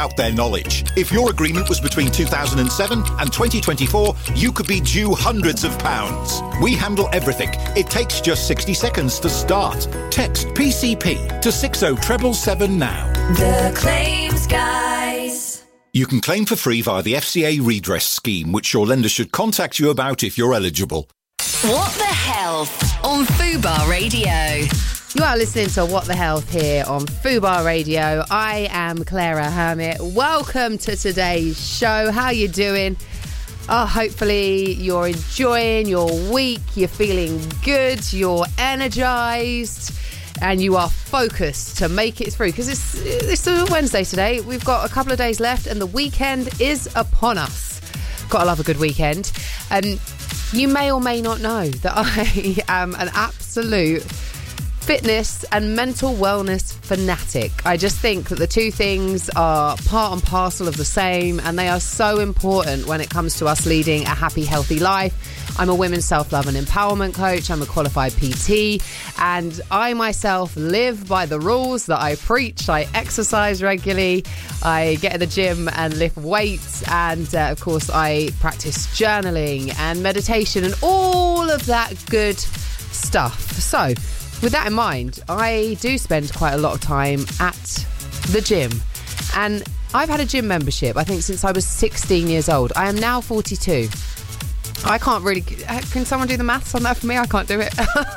without their knowledge. If your agreement was between 2007 and 2024, you could be due hundreds of pounds. We handle everything. It takes just 60 seconds to start. Text PCP to 60777 now. The Claims Guys. You can claim for free via the FCA redress scheme, which your lender should contact you about if you're eligible. What the Health on Fubar Radio. You are listening to What the Health here on Fubar Radio. I am Clara Hermit. Welcome to today's show. How you doing? Oh, hopefully you're enjoying your week. You're feeling good. You're energised. And you are focused to make it through. Because it's a Wednesday today. We've got a couple of days left and the weekend is upon us. Gotta love a good weekend. You may or may not know that I am an absolute fitness and mental wellness fanatic. I just think that the two things are part and parcel of the same, and they are so important when it comes to us leading a happy, healthy life. I'm a women's self-love and empowerment coach. I'm a qualified PT, and I myself live by the rules that I preach. I exercise regularly. I get in the gym and lift weights, and of course I practice journaling and meditation and all of that good stuff. So with that in mind, I do spend quite a lot of time at the gym. And I've had a gym membership, I think, since I was 16 years old. I am now 42. I can't really... Can someone do the maths on that for me? I can't do it.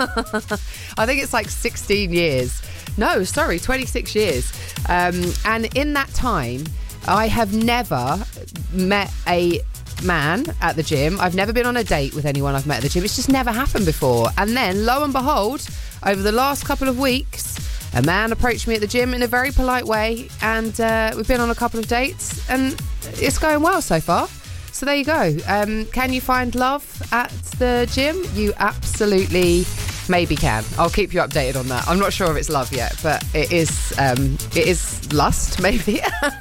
I think it's like 16 years. No, sorry, 26 years. And in that time, I have never met a man at the gym. I've never been on a date with anyone I've met at the gym. It's just never happened before. And then, lo and behold, over the last couple of weeks, a man approached me at the gym in a very polite way, and we've been on a couple of dates, and it's going well so far. So there you go. Can you find love at the gym? You absolutely maybe can. I'll keep you updated on that. I'm not sure if it's love yet, but it is lust, maybe.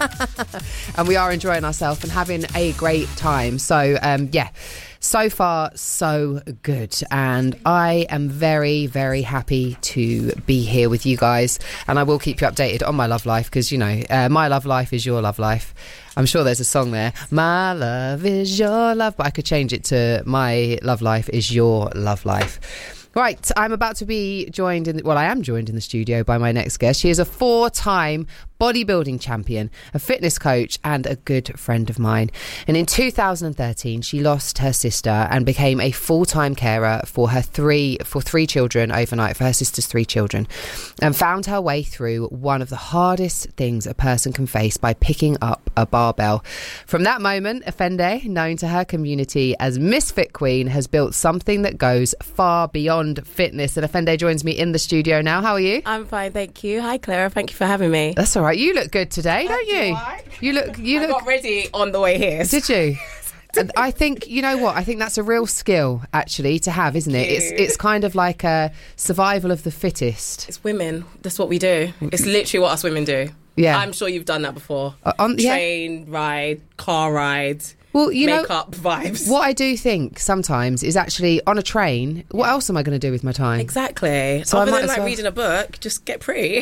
And we are enjoying ourselves and having a great time. So, yeah. So far, so good. And I am very, very happy to be here with you guys. And I will keep you updated on my love life because, you know, my love life is your love life. I'm sure there's a song there. My love is your love. But I could change it to my love life is your love life. Right, I'm about to be joined I am joined in the studio by my next guest. She is a 4-time bodybuilding champion, a fitness coach, and a good friend of mine. And in 2013, she lost her sister and became a full-time carer for three children overnight, for her sister's 3 children, and found her way through one of the hardest things a person can face by picking up a barbell. From that moment, Efende, known to her community as Miss Fit Queen, has built something that goes far beyond fitness. And Efende joins me in the studio now. How are you? I'm fine, thank you. Hi, Clara. Thank you for having me. That's all right. You look good today, don't you? You look. I got ready on the way here. Did you? I think, you know what? I think that's a real skill, actually, to have, isn't it? It's kind of like a survival of the fittest. It's women. That's what we do. It's literally what us women do. Yeah. I'm sure you've done that before. Train, ride, car ride. Well, you know, makeup vibes. What I do think sometimes is actually on a train, what else am I going to do with my time? Exactly. So other than reading a book, just get pretty.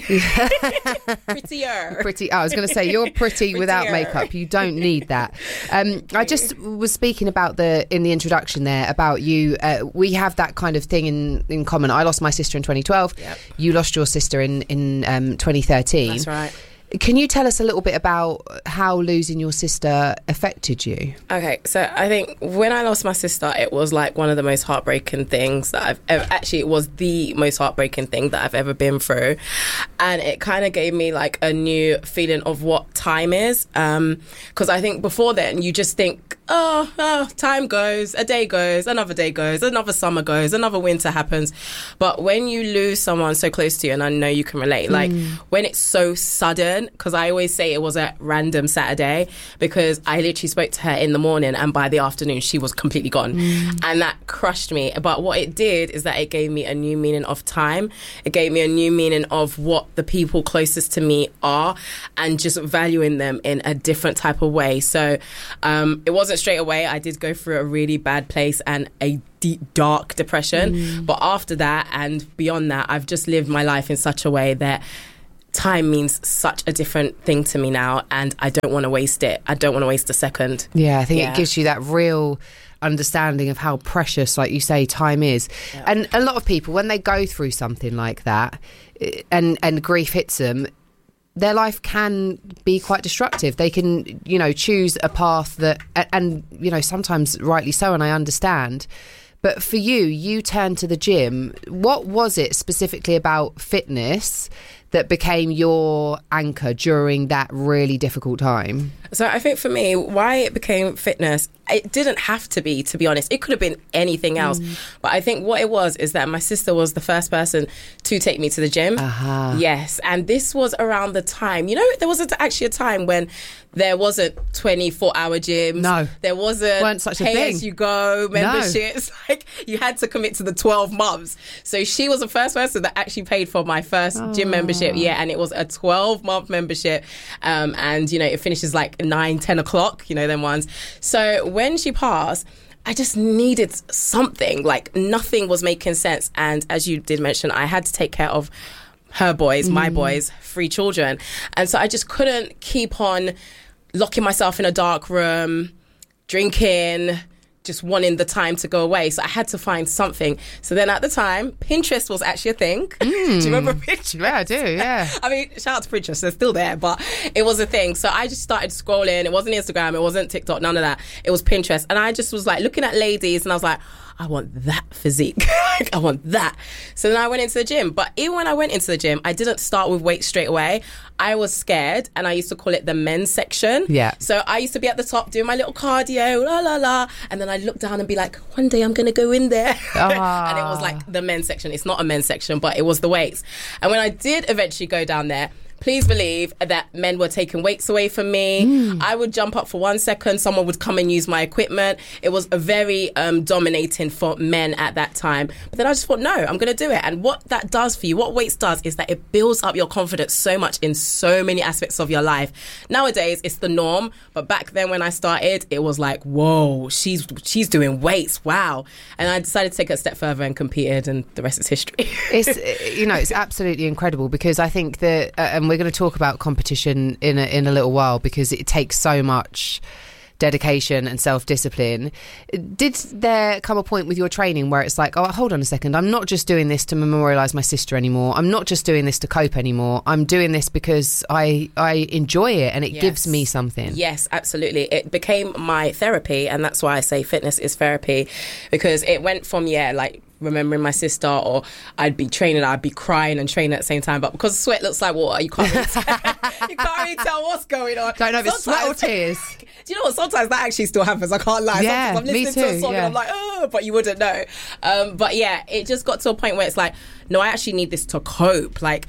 Prettier. Pretty. I was going to say, you're pretty without makeup. You don't need that. I just was speaking about in the introduction there about you. We have that kind of thing in common. I lost my sister in 2012. Yep. You lost your sister in 2013. That's right. Can you tell us a little bit about how losing your sister affected you? Okay, so I think when I lost my sister, it was like one of the most heartbreaking things that I've ever... Actually, it was the most heartbreaking thing that I've ever been through. And it kind of gave me like a new feeling of what time is. Because I think before then, you just think, oh, time goes, a day goes, another day goes, another summer goes, another winter happens. But when you lose someone so close to you, and I know you can relate, like when it's so sudden, because I always say it was a random Saturday, because I literally spoke to her in the morning and by the afternoon she was completely gone. And that crushed me. But what it did is that it gave me a new meaning of time. It gave me a new meaning of what the people closest to me are, and just valuing them in a different type of way. So it wasn't straight away. I did go through a really bad place and a deep, dark depression. But after that and beyond that, I've just lived my life in such a way that time means such a different thing to me now, and I don't want to waste it. I don't want to waste a second. Yeah, I think it gives you that real understanding of how precious, like you say, time is. Yeah. And a lot of people, when they go through something like that and grief hits them, their life can be quite destructive. They can, you know, choose a path that, and, you know, sometimes rightly so, and I understand. But for you, you turned to the gym. What was it specifically about fitness that became your anchor during that really difficult time? So I think for me, why it became fitness, it didn't have to be honest. It could have been anything else. But I think what it was is that my sister was the first person to take me to the gym. Yes. And this was around the time, you know, there was actually a time when there wasn't 24-hour gyms. No. There weren't such a pay thing. as you go memberships. No. Like, you had to commit to the 12 months. So she was the first person that actually paid for my first gym membership. Yeah. And it was a 12-month membership. And, you know, it finishes like 9-10 o'clock, you know, them ones. So when she passed, I just needed something. Like, nothing was making sense. And as you did mention, I had to take care of her boys, my boys, 3 children. And so I just couldn't keep on locking myself in a dark room, drinking, just wanting the time to go away. So I had to find something. So then at the time, Pinterest was actually a thing. Do you remember Pinterest? Yeah, I do, yeah. I mean, shout out to Pinterest, they're still there, but it was a thing. So I just started scrolling. It wasn't Instagram, it wasn't TikTok, none of that. It was Pinterest. And I just was like looking at ladies and I was like, I want that physique. I want that. So then I went into the gym. But even when I went into the gym, I didn't start with weights straight away. I was scared, and I used to call it the men's section. Yeah. So I used to be at the top doing my little cardio, la, la, la. And then I'd look down and be like, one day I'm going to go in there. And it was like the men's section. It's not a men's section, but it was the weights. And when I did eventually go down there, please believe that men were taking weights away from me. I would jump up for 1 second. Someone would come and use my equipment. It was a very dominating for men at that time. But then I just thought, no, I'm going to do it. And what that does for you, what weights does, is that it builds up your confidence so much in so many aspects of your life. Nowadays, it's the norm. But back then when I started, it was like, whoa, she's doing weights. Wow. And I decided to take it a step further and competed, and the rest is history. It's, you know, it's absolutely incredible, because I think that, and we're going to talk about competition in a little while, because it takes so much dedication and self-discipline. Did there come a point with your training where it's like, oh, hold on a second, I'm not just doing this to memorialise my sister anymore, I'm not just doing this to cope anymore, I'm doing this because I enjoy it and it gives me something? Yes, absolutely. It became my therapy, and that's why I say fitness is therapy, because it went from remembering my sister, or I'd be training, I'd be crying and training at the same time, but because sweat looks like water, you can't really tell what's going on. Don't know if it's sweat or tears. Do you know what? Sometimes that actually still happens. I can't lie. Yeah, sometimes I'm listening to a song and I'm like, oh, but you wouldn't know. But yeah, it just got to a point where it's like, no, I actually need this to cope. Like,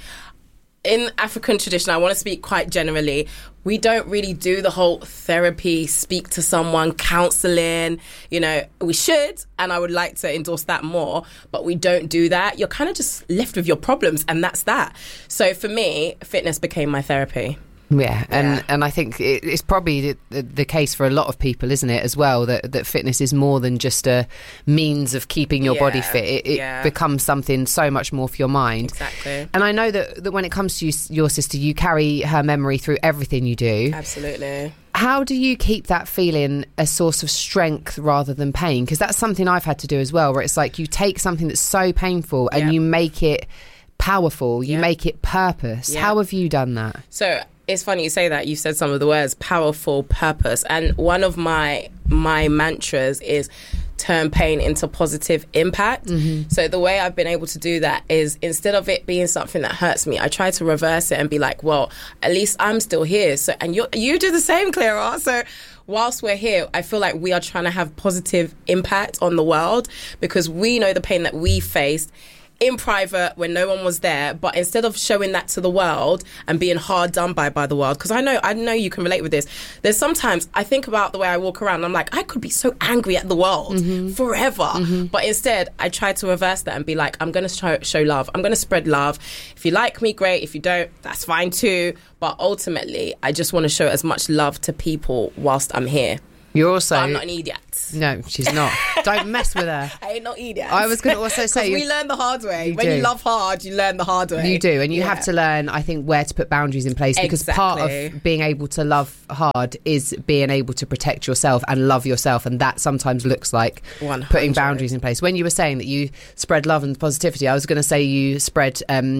in African tradition, I want to speak quite generally, we don't really do the whole therapy, speak to someone, counselling. You know, we should, and I would like to endorse that more, but we don't do that. You're kind of just left with your problems, and that's that. So for me, fitness became my therapy. Yeah, and I think it's probably the case for a lot of people, isn't it, as well, that fitness is more than just a means of keeping your body fit. It becomes something so much more for your mind. Exactly. And I know that when it comes to your sister, you carry her memory through everything you do. Absolutely. How do you keep that feeling a source of strength rather than pain? Because that's something I've had to do as well, where it's like you take something that's so painful and you make it powerful, you make it purpose. How have you done that? So it's funny you say that. You said some of the words, powerful, purpose. And one of my mantras is turn pain into positive impact. So the way I've been able to do that is, instead of it being something that hurts me, I try to reverse it and be like, well, at least I'm still here. So, and you do the same, Clara. So whilst we're here, I feel like we are trying to have positive impact on the world, because we know the pain that we faced in private when no one was there, but instead of showing that to the world and being hard done by the world, because I know you can relate with this. There's sometimes I think about the way I walk around and I'm like, I could be so angry at the world forever, but instead I try to reverse that and be like, I'm going to show love, I'm going to spread love. If you like me, great. If you don't, that's fine too, but ultimately I just want to show as much love to people whilst I'm here. You're also... But I'm not an idiot. No, she's not. Don't mess with her. I ain't not idiot. I was going to also say... we learn the hard way. You When do. you love hard, you learn the hard way. You do, and you have to learn, I think, where to put boundaries in place, because part of being able to love hard is being able to protect yourself and love yourself, and that sometimes looks like 100. putting boundaries in place. When you were saying that you spread love and positivity, I was going to say you spread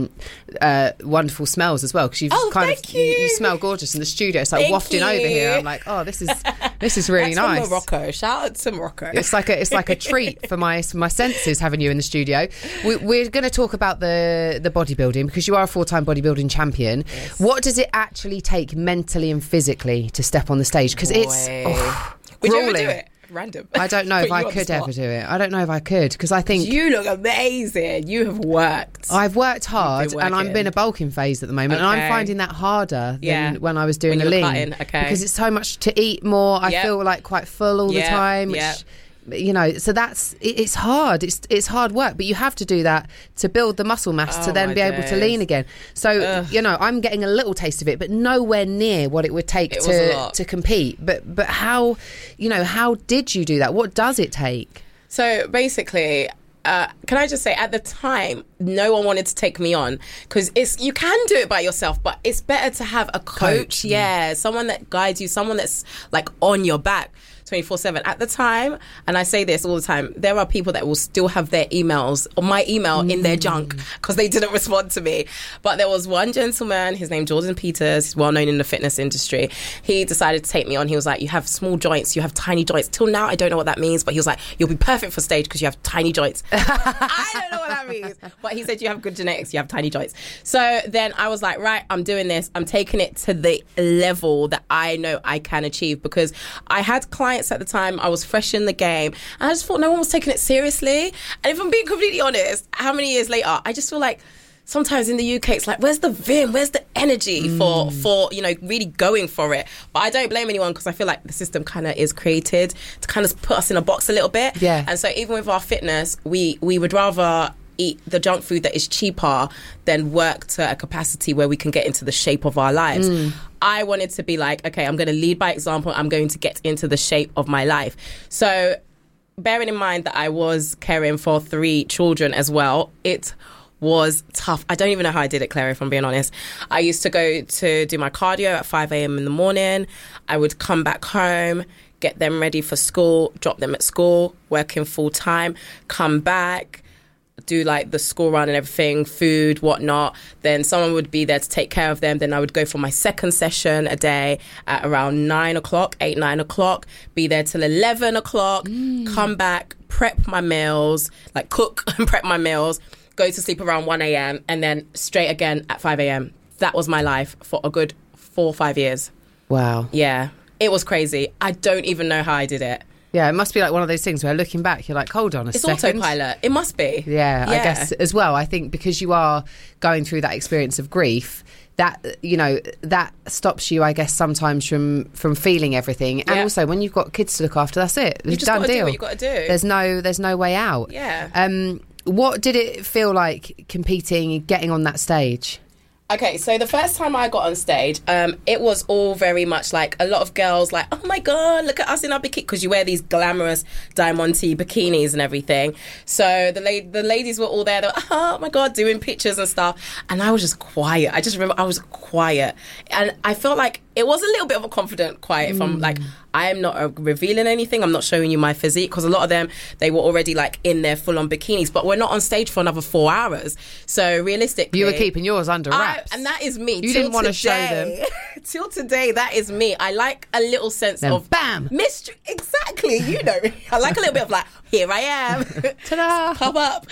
wonderful smells as well, because you smell gorgeous in the studio. It's like Thank wafting you. over here. I'm like, oh, this is really That's nice. From Morocco. Shout out to Morocco. It's like a treat for my senses having you in the studio. We're going to talk about the bodybuilding, because you are a 4-time bodybuilding champion. Yes. What does it actually take mentally and physically to step on the stage? Because it's Would you ever grueling. do it? Random. I don't know Put if I you on the could spot. ever do it. I don't know if I could, because I think You look amazing. You have worked. I've worked hard, been and I'm working. in a bulking phase at the moment, and I'm Okay. finding that harder Yeah. than when I was doing When a you lean. were cutting, okay. Because it's so much to eat more. I Yep. feel like quite full all the Yep, time, which, yep. so it's hard. It's hard work, but you have to do that to build the muscle mass to Oh, then my be able to days. lean again. So I'm getting a little taste of it, but nowhere near what it would take It was a lot. to compete. But how did you do that? What does it take? So basically, can I just say, at the time, no one wanted to take me on, because you can do it by yourself, but it's better to have a coach. Yeah, someone that guides you, someone that's like on your back 24/7. At the time, and I say this all the time, there are people that will still have their emails or my email in their junk because they didn't respond to me. But there was one gentleman, his name Jordan Peters, he's well known in the fitness industry. He decided to take me on. He was like, you have small joints, you have tiny joints. Till now, I don't know what that means, but he was like, you'll be perfect for stage because you have tiny joints. I don't know what that means, but he said you have good genetics, you have tiny joints. So then I was like, right, I'm doing this. I'm taking it to the level that I know I can achieve, because I had clients at the time, I was fresh in the game, and I just thought no one was taking it seriously. And if I'm being completely honest, how many years later, I just feel like sometimes in the UK it's like, where's the vim, where's the energy for really going for it? But I don't blame anyone, because I feel like the system kind of is created to kind of put us in a box a little bit. Yeah. And so even with our fitness, we would rather eat the junk food that is cheaper than work to a capacity where we can get into the shape of our lives. I wanted to be like, okay, I'm going to lead by example. I'm going to get into the shape of my life. So bearing in mind that I was caring for 3 children as well, it was tough. I don't even know how I did it, Claire, if I'm being honest. I used to go to do my cardio at 5 a.m. in the morning. I would come back home, get them ready for school, drop them at school, working full time, come back, do like the school run and everything, food, whatnot. Then someone would be there to take care of them. Then I would go for my second session a day at around 9 o'clock, 9 o'clock, be there till 11 o'clock, come back, prep my meals, like cook and prep my meals, go to sleep around 1 a.m. and then straight again at 5 a.m. That was my life for a good 4 or 5 years. Wow. Yeah, it was crazy. I don't even know how I did it. Yeah, it must be like one of those things where looking back, you're like, hold on a It's second. autopilot. It must be. Yeah, I guess as well. I think because you are going through that experience of grief, that that stops you, I guess, sometimes from feeling everything. And also, when you've got kids to look after, that's it. You It's just done got to do deal. what you got to do. There's no way out. Yeah. What did it feel like competing, getting on that stage? Okay, so the first time I got on stage, it was all very much like a lot of girls like, oh my God, look at us in our bikini, because you wear these glamorous Diamante bikinis and everything. So the ladies were all there, they were, oh my God, doing pictures and stuff. And I was just quiet. I just remember I was quiet. And I felt like it was a little bit of a confident quiet. If I'm like, I am not revealing anything. I'm not showing you my physique, because a lot of them, they were already like in their full-on bikinis, but we're not on stage for another 4 hours. So realistically, You were keeping yours under wraps. and that is me. You didn't want to show them. Till today, that is me. I like a little sense Then of bam! mystery. Exactly. You know, I like a little bit of like, here I am. Ta-da! Pop up.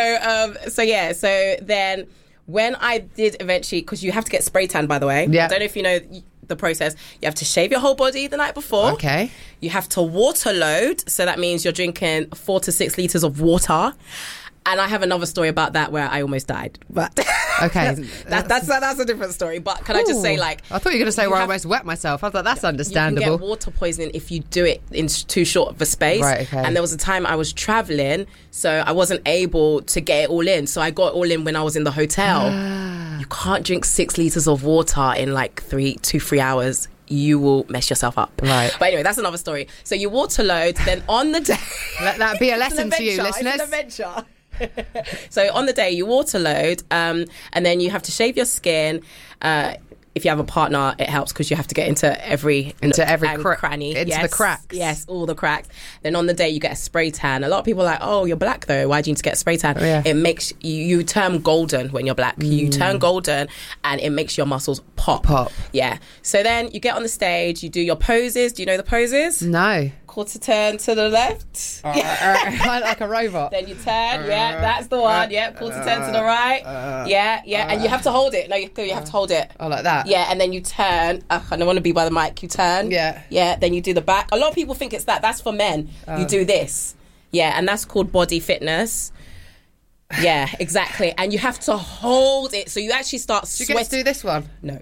So then when I did eventually, because you have to get spray tan, by the way. Yeah. I don't know if you know the process. You have to shave your whole body the night before. Okay. You have to water load. So that means you're drinking 4 to 6 litres of water. And I have another story about that where I almost died. But Okay. that's a different story. But can I just say, like, I thought you were going to say you where I have- almost wet myself. I thought that's you understandable. can get water poisoning if you do it in too short of a space. Right, okay. And there was a time I was traveling, so I wasn't able to get it all in. So I got it all in when I was in the hotel. You can't drink 6 litres of water in like 3 hours. you will mess yourself up. Right. But anyway, that's another story. So you water load, then on the day... Let that be a lesson to you, listeners. It's an adventure. So on the day, you water load, and then you have to shave your skin. If you have a partner, it helps because you have to get into every cranny. Into the cracks. Yes, all the cracks. Then on the day, you get a spray tan. A lot of people are like, oh, you're black though. Why do you need to get a spray tan? Yeah. It makes you turn golden when you're black. You turn golden and it makes your muscles pop. Yeah. So then you get on the stage, you do your poses. Do you know the poses? No. Quarter turn to the left. Like a robot. Then you turn. Yeah, that's the one. Yeah, quarter turn to the right. Yeah. And you have to hold it. No, you have to hold it. Oh, like that? Yeah, and then you turn. I don't want to be by the mic. You turn. Yeah. Yeah, then you do the back. A lot of people think it's that. That's for men. You do this. Yeah, and that's called body fitness. Yeah, exactly. And you have to hold it. So you actually start sweating. Do you get to do this one? No.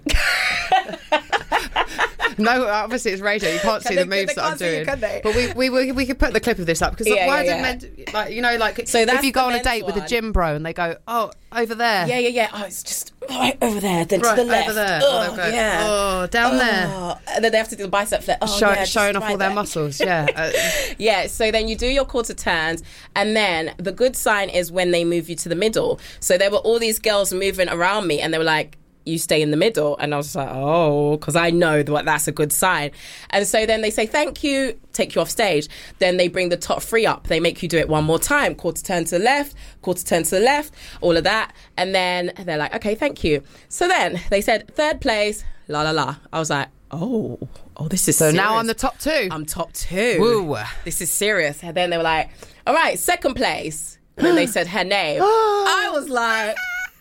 No, obviously it's radio. You can't see the moves that I'm doing. But we could put the clip of this up because why is it meant, like, you know, like so if you go on a date with a gym bro and they go, oh, over there. Yeah. Oh, it's just right over there. Then to the left. Over there. Oh, down there. And then they have to do the bicep flip. Showing off all their muscles. Yeah. Yeah. So then you do your quarter turns, and then the good sign is when they move you to the middle. So there were all these girls moving around me, and they were like, you stay in the middle. And I was like, oh, because I know that's a good sign. And so then they say, thank you, take you off stage. Then they bring the top three up. They make you do it one more time. Quarter turn to the left, quarter turn to the left, all of that. And then they're like, okay, thank you. So then they said, third place, la, la, la. I was like, oh, this is so serious. now I'm the top two. I'm top two. Woo. This is serious. And then they were like, all right, second place. And then they said her name. I was like...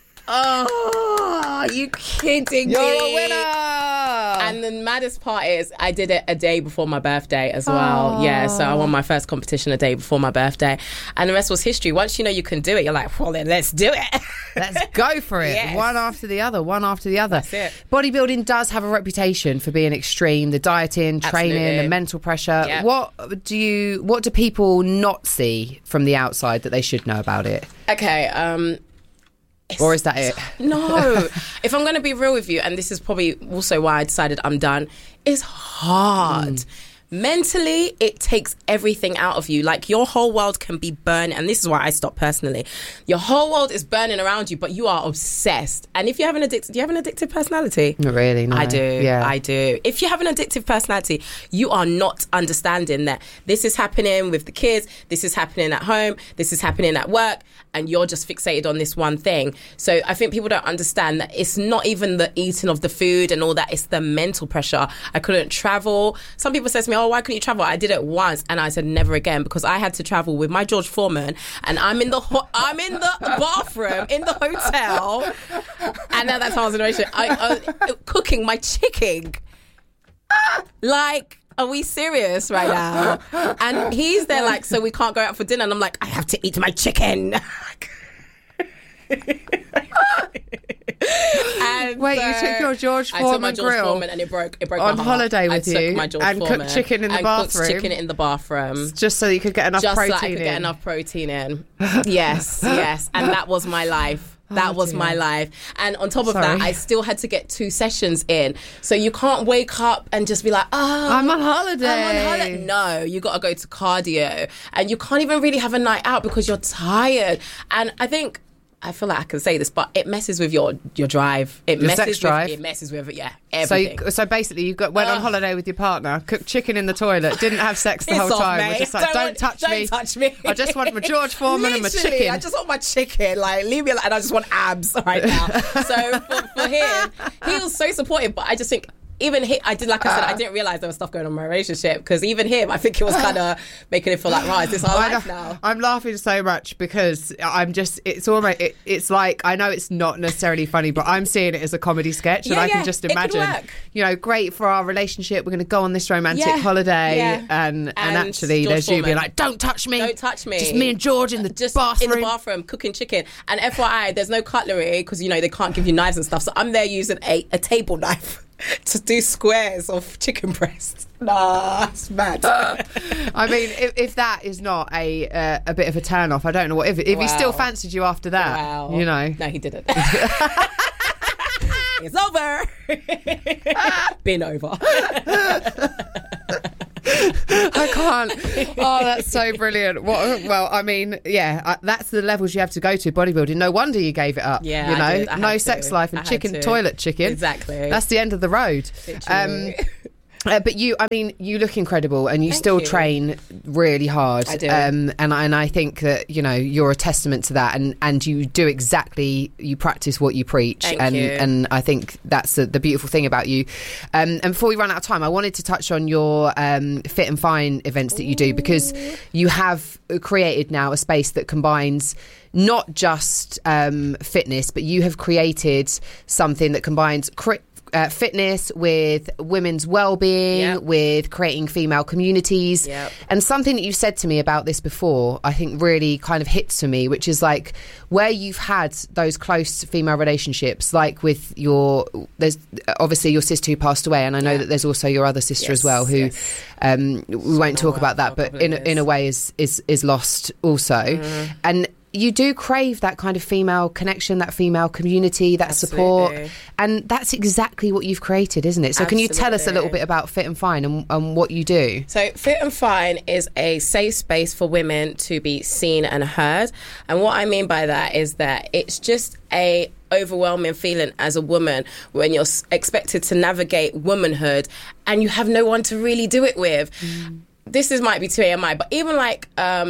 oh, are you kidding me? You're a winner! And the maddest part is I did it a day before my birthday as well. Yeah, so I won my first competition a day before my birthday. And the rest was history. Once you know you can do it, you're like, well, then let's do it. Let's go for it. Yes. One after the other. That's it. Bodybuilding does have a reputation for being extreme. The dieting, training, Absolutely. the mental pressure. Yep. What do people not see from the outside that they should know about it? Okay, or is that it? No. If I'm going to be real with you, and this is probably also why I decided I'm done, it's hard. Mentally, it takes everything out of you. Like, your whole world can be burned, and this is why I stopped personally. Your whole world is burning around you, but you are obsessed. And if you have do you have an addictive personality? Not really, no. I do. Yeah. I do. If you have an addictive personality, you are not understanding that this is happening with the kids, this is happening at home, this is happening at work, and you're just fixated on this one thing. So I think people don't understand that it's not even the eating of the food and all that, it's the mental pressure. I couldn't travel. Some people say to me, oh, why couldn't you travel? I did it once, and I said never again, because I had to travel with my George Foreman, and I'm in the bathroom in the hotel, and at that time I was in a relationship, I cooking my chicken. Like, are we serious right now? And he's there like, so we can't go out for dinner, and I'm like, I have to eat my chicken. And wait, you took your George Foreman I took my George grill Foreman, and it broke on my heart. holiday with you, my George and Foreman cooked chicken in the bathroom. Cooked chicken in the bathroom, just so you could get enough protein so I could get enough protein in. Yes, and that was my life. That was my life. And on top of that, I still had to get 2 sessions in. So you can't wake up and just be like, oh, I'm on holiday. No, you got to go to cardio. And you can't even really have a night out because you're tired. And I feel like I can say this, but it messes with your drive. It messes with everything. So basically, went on holiday with your partner, cooked chicken in the toilet, didn't have sex the whole time. We're just like, don't touch me. I just want my George Foreman and my chicken. I just want my chicken. Like, leave me alone. And I just want abs right now. So for him, he was so supportive, but I just think, even him, I didn't realise there was stuff going on in my relationship, because even him, I think it was kind of making it feel like, right, is this our life now? I'm laughing so much because it's almost, it's like, I know it's not necessarily funny, but I'm seeing it as a comedy sketch, and I can just imagine, great for our relationship, we're going to go on this romantic holiday, and actually George there's Foreman. you being like, don't touch me, just me and George in the bathroom cooking chicken. And FYI, there's no cutlery, because they can't give you knives and stuff, so I'm there using a table knife to do squares of chicken breast. Nah, it's mad. I mean, if that is not a bit of a turn off, I don't know what. If he still fancied you after that, wow. No, he didn't. It's over. Been over. I can't. Oh, that's so brilliant. Well, I mean, yeah, that's the levels you have to go to bodybuilding. No wonder you gave it up. Yeah, you know, I did. I no had sex to. life and toilet chicken. Exactly. That's the end of the road. But you look incredible, and you Thank still you. train really hard. I do. And I think that, you know, you're a testament to that, and you do exactly, you practice what you preach. Thank you. And I think that's the beautiful thing about you. And before we run out of time, I wanted to touch on your Fit and Fine events that you do, because you have created now a space that combines not just fitness, but you have created something that combines fitness with women's well-being, Yep. with creating female communities. Yep. And something that you said to me about this before, I think really kind of hits for me, which is like where you've had those close female relationships, like with there's obviously your sister who passed away, and I know that there's also your other sister as well, who we won't talk about that, but in a way is lost also. And you do crave that kind of female connection, that female community, that support. And that's exactly what you've created, isn't it? So can you tell us a little bit about Fit and Fine and what you do? So Fit and Fine is a safe space for women to be seen and heard. And what I mean by that is that it's just a overwhelming feeling as a woman when you're expected to navigate womanhood and you have no one to really do it with. This might be TMI, but even like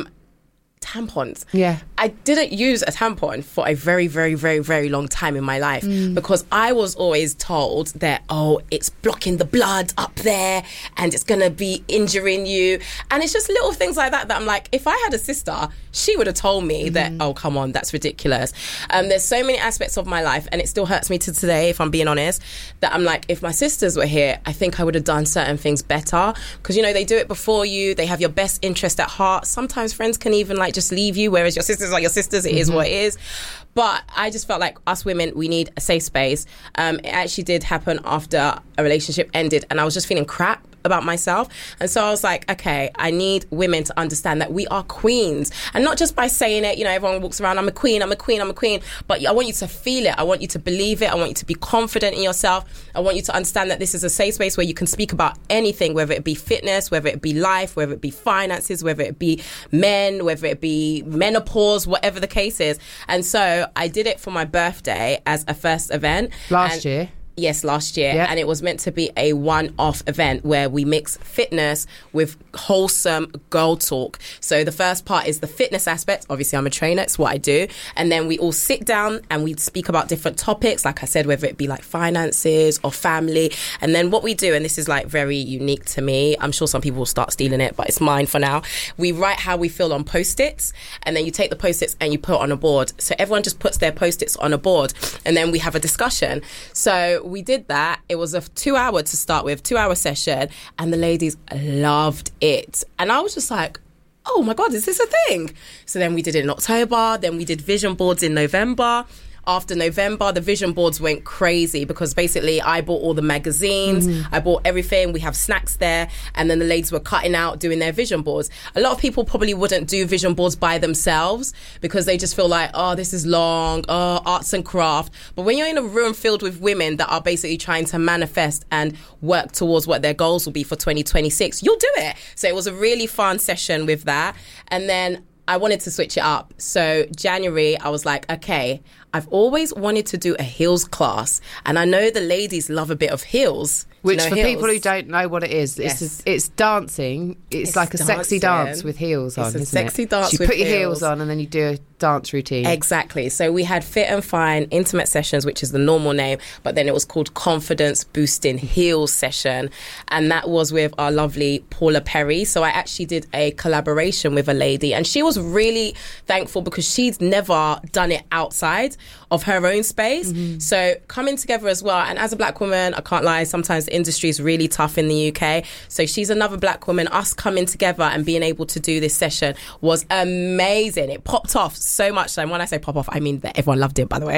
tampons. Yeah. I didn't use a tampon for a very, very, very, very long time in my life because I was always told that, it's blocking the blood up there and it's going to be injuring you. And it's just little things like that I'm like, if I had a sister, she would have told me that, come on, that's ridiculous. There's so many aspects of my life, and it still hurts me to today, if I'm being honest, that I'm like, if my sisters were here, I think I would have done certain things better, because, you know, they do it before you, they have your best interest at heart. Sometimes friends can even like just leave you, whereas your sisters are your sisters. It is what it is. But I just felt like us women, we need a safe space. It actually did happen after a relationship ended, and I was just feeling crap about myself. And so I was like, okay, I need women to understand that we are queens. And not just by saying it, you know, everyone walks around, I'm a queen, I'm a queen, I'm a queen. But I want you to feel it. I want you to believe it. I want you to be confident in yourself. I want you to understand that this is a safe space where you can speak about anything, whether it be fitness, whether it be life, whether it be finances, whether it be men, whether it be menopause, whatever the case is. And so I did it for my birthday as a first event. Last year? Yes, last year. Yep. And it was meant to be a one-off event where we mix fitness with wholesome girl talk. So the first part is the fitness aspect. Obviously, I'm a trainer. It's what I do. And then we all sit down and we speak about different topics. Like I said, whether it be like finances or family. And then what we do, and this is like very unique to me, I'm sure some people will start stealing it, but it's mine for now. We write how we feel on Post-its. And then you take the Post-its and you put it on a board. So everyone just puts their Post-its on a board. And then we have a discussion. So we did that. It was a 2-hour to start with, 2-hour session, and the ladies loved it. And I was just like, oh my God, is this a thing? So then we did it in October, then we did vision boards in November. After November, the vision boards went crazy because basically I bought all the magazines, I bought everything, we have snacks there, and then the ladies were cutting out, doing their vision boards. A lot of people probably wouldn't do vision boards by themselves because they just feel like, this is long, arts and craft. But when you're in a room filled with women that are basically trying to manifest and work towards what their goals will be for 2026, you'll do it. So it was a really fun session with that. And then I wanted to switch it up. So January, I was like, okay, I've always wanted to do a heels class. And I know the ladies love a bit of heels. Which, you know, for heels? people who don't know what it is, it's dancing. It's like a sexy dance with heels on, It's a isn't sexy it? dance So you with put your heels. heels on and then you do a dance routine. Exactly. So we had Fit and Fine Intimate Sessions, which is the normal name, but then it was called Confidence Boosting Heels Session. And that was with our lovely Paula Perry. So I actually did a collaboration with a lady, and she was really thankful because she'd never done it outside of her own space. So coming together as well. And as a black woman, I can't lie, sometimes the industry is really tough in the UK. So she's another black woman. Us coming together and being able to do this session was amazing. It popped off so much. And when I say pop off, I mean that everyone loved it, by the way.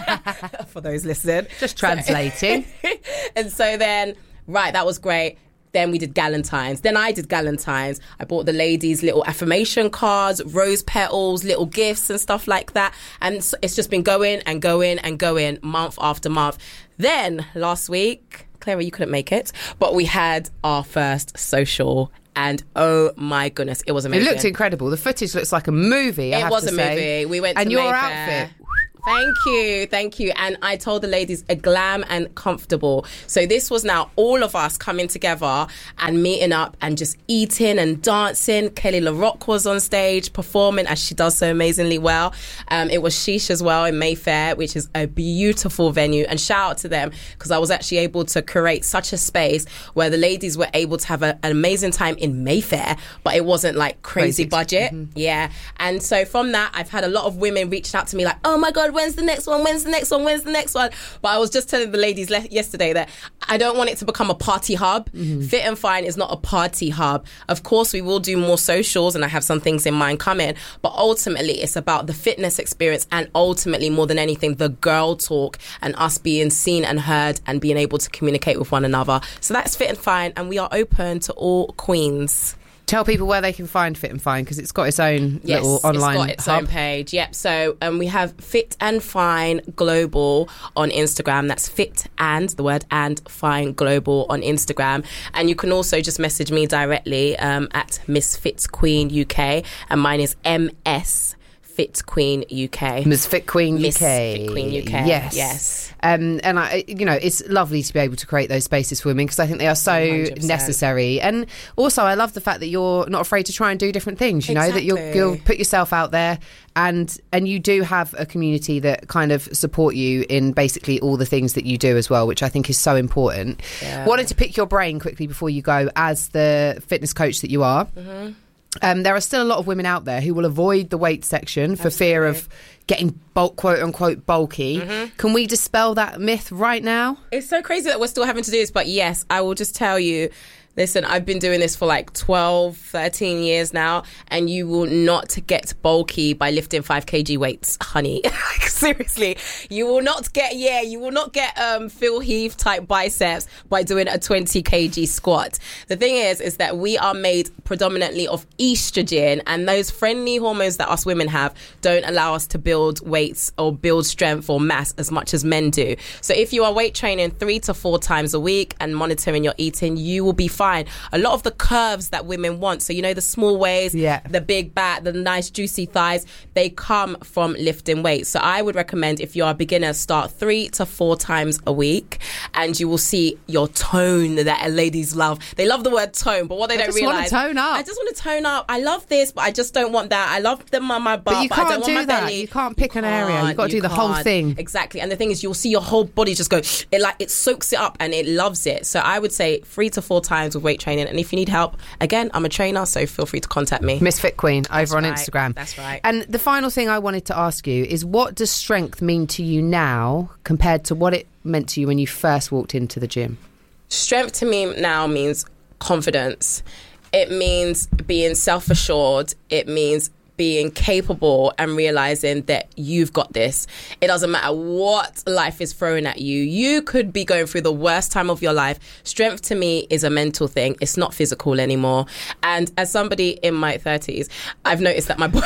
For those listening. Just translating. And so then, right, that was great. Then we did Galentine's. Then I did Galentine's. I bought the ladies little affirmation cards, rose petals, little gifts and stuff like that. And it's just been going and going and going month after month. Then last week, Clara, you couldn't make it, but we had our first social. And oh my goodness, it was amazing. It looked incredible. The footage looks like a movie. It was a movie. We went to Mayfair. And your outfit. Thank you. And I told the ladies, a glam and comfortable. So this was now all of us coming together and meeting up and just eating and dancing. Kelly LaRock was on stage performing, as she does so amazingly well. It was Sheesh as well in Mayfair, which is a beautiful venue. And shout out to them, because I was actually able to create such a space where the ladies were able to have an amazing time in Mayfair, but it wasn't like crazy budget. Mm-hmm. Yeah. And so from that, I've had a lot of women reaching out to me like, oh my God, when's the next one? But I was just telling the ladies yesterday that I don't want it to become a party hub. Fit and Fine is not a party hub. Of course, we will do more socials and I have some things in mind coming, but ultimately it's about the fitness experience and ultimately more than anything, the girl talk and us being seen and heard and being able to communicate with one another. So that's Fit and Fine, and we are open to all queens. Tell people where they can find Fit and Fine, because it's got its own little online hub. It's got its own page. Yep. So we have Fit and Fine Global on Instagram. That's Fit and the word and Fine Global on Instagram. And you can also just message me directly at Miss Fit Queen UK, and mine is MS Fit Queen UK. Miss Fit Queen UK. Miss Fit Queen UK. Yes. And I, it's lovely to be able to create those spaces for women, because I think they are so 100%. necessary. And also, I love the fact that you're not afraid to try and do different things. You know, that you'll put yourself out there, and you do have a community that kind of support you in basically all the things that you do as well, which I think is so important. Yeah. Wanted to pick your brain quickly before you go, as the fitness coach that you are. Mm-hmm. There are still a lot of women out there who will avoid the weight section for fear of getting quote unquote bulky. Mm-hmm. Can we dispel that myth right now? It's so crazy that we're still having to do this, but yes, I will just tell you, listen, I've been doing this for like 12, 13 years now, and you will not get bulky by lifting 5 kg weights, honey. Seriously, you will not get Phil Heath type biceps by doing a 20 kg squat. The thing is that we are made predominantly of estrogen, and those friendly hormones that us women have don't allow us to build weights or build strength or mass as much as men do. So if you are weight training 3 to 4 times a week and monitoring your eating, you will be fine. A lot of the curves that women want, so the small waist, the big back, the nice juicy thighs, they come from lifting weights. So I would recommend, if you are a beginner, start 3 to 4 times a week, and you will see your tone that ladies love. They love the word tone, but what they don't realize, I just want to tone up. I love this, but I just don't want that. I love them on my butt, but I don't want my belly. You can't pick an area. You've got to do the whole thing. Exactly. And the thing is, you'll see your whole body just go, it soaks it up and it loves it. So I would say 3 to 4 times with weight training. And if you need help, again, I'm a trainer, so feel free to contact me. Miss Fit Queen over on Instagram. That's right. And the final thing I wanted to ask you is, what does strength mean to you now compared to what it meant to you when you first walked into the gym? Strength to me now means confidence. It means being self-assured. It means being capable and realizing that you've got this. It doesn't matter what life is throwing at you. You could be going through the worst time of your life. Strength to me is a mental thing. It's not physical anymore. And as somebody in my 30s, I've noticed that my body...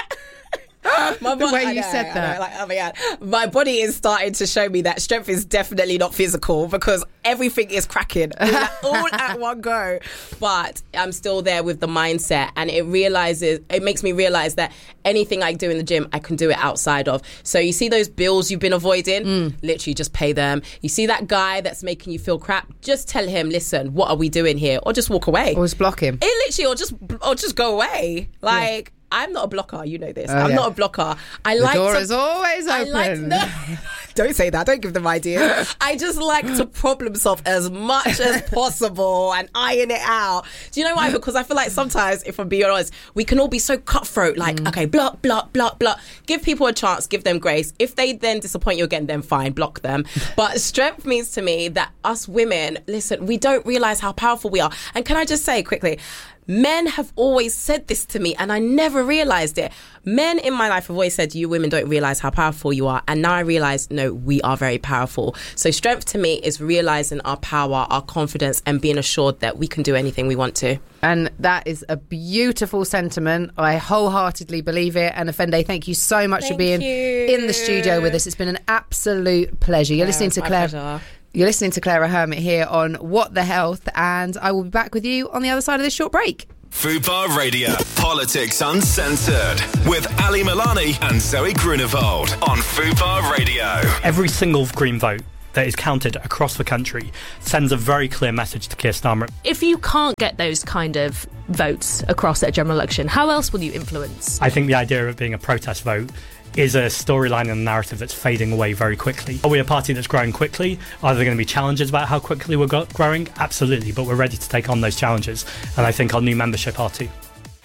The way you said that. Oh my God. My body is starting to show me that strength is definitely not physical, because everything is cracking all at one go. But I'm still there with the mindset, and it makes me realize that anything I do in the gym, I can do it outside of. So you see those bills you've been avoiding, literally just pay them. You see that guy that's making you feel crap, just tell him, listen, what are we doing here? Or just walk away. Or just block him. Or just go away. I'm not a blocker, you know this. I'm not a blocker. The door is always open. Don't say that. Don't give them ideas. I just like to problem solve as much as possible and iron it out. Do you know why? Because I feel like sometimes, if I'm being honest, we can all be so cutthroat. Okay, block. Give people a chance. Give them grace. If they then disappoint you again, then fine, block them. But strength means to me that us women, listen, we don't realise how powerful we are. And can I just say quickly, men have always said this to me, and I never realised it. Men in my life have always said, you women don't realise how powerful you are. And now I realise, no, we are very powerful. So strength to me is realising our power, our confidence, and being assured that we can do anything we want to. And that is a beautiful sentiment. I wholeheartedly believe it. And Afende, thank you so much for being in the studio with us. It's been an absolute pleasure. You're listening to Claire. You're listening to Clara Hermit here on What the Health, and I will be back with you on the other side of this short break. Fubar Radio, Politics Uncensored, with Ali Milani and Zoe Grunewald on Fubar Radio. Every single Green vote that is counted across the country sends a very clear message to Keir Starmer. If you can't get those kind of votes across at a general election, how else will you influence? I think the idea of it being a protest vote is a storyline and a narrative that's fading away very quickly. Are we a party that's growing quickly? Are there going to be challenges about how quickly we're growing? Absolutely, but we're ready to take on those challenges, and I think our new membership are too.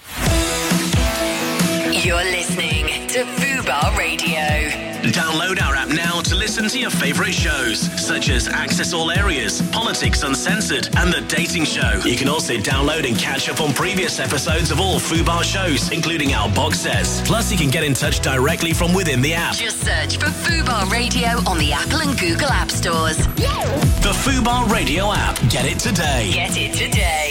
You're listening to Fubar Radio. Download our app now to listen to your favourite shows, such as Access All Areas, Politics Uncensored, and The Dating Show. You can also download and catch up on previous episodes of all Fubar shows, including our box sets. Plus, you can get in touch directly from within the app. Just search for Fubar Radio on the Apple and Google App Stores. The Fubar Radio app. Get it today. Get it today.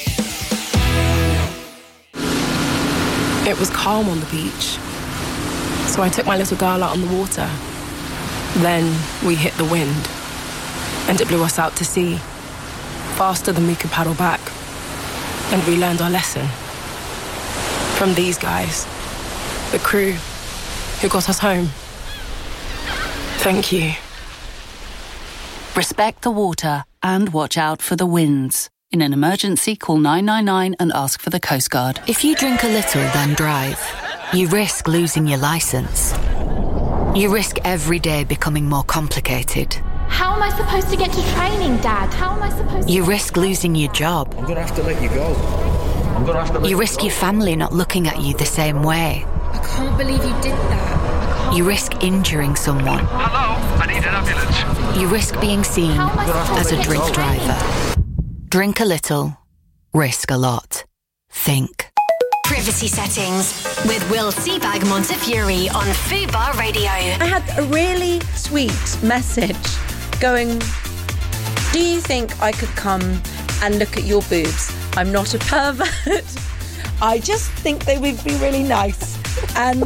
It was calm on the beach, so I took my little girl out on the water. Then we hit the wind, and it blew us out to sea, faster than we could paddle back. And we learned our lesson from these guys, the crew who got us home. Thank you. Respect the water and watch out for the winds. In an emergency, call 999 and ask for the Coast Guard. If you drink a little, then drive, you risk losing your licence. You risk every day becoming more complicated. How am I supposed to get to training, Dad? How am I supposed to... You risk losing your job. I'm going to have to let you go. You risk your family not looking at you the same way. I can't believe you did that. You risk injuring someone. Hello, I need an ambulance. You risk being seen as a drink driver. Drink a little, risk a lot. Think. Privacy settings with Will Seabag Montefiore on Fubar Radio. I had a really sweet message going, do you think I could come and look at your boobs? I'm not a pervert. I just think they would be really nice. And